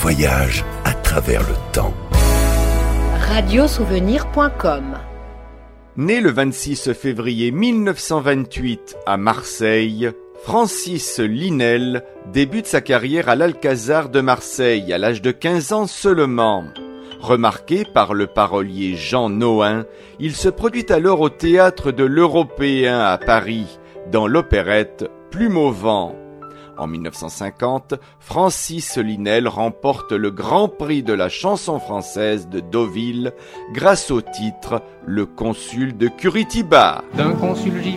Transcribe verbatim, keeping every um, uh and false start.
voyage à travers le temps. radiosouvenir point com. Né le vingt-six février mille neuf cent vingt-huit à Marseille, Francis Linel débute sa carrière à l'Alcazar de Marseille à l'âge de quinze ans seulement. Remarqué par le parolier Jean Nohain, il se produit alors au théâtre de l'Européen à Paris, dans l'opérette Plume au vent. En mille neuf cent cinquante, Francis Linel remporte le Grand Prix de la chanson française de Deauville grâce au titre « Le consul de Curitiba ». D'un consul j'y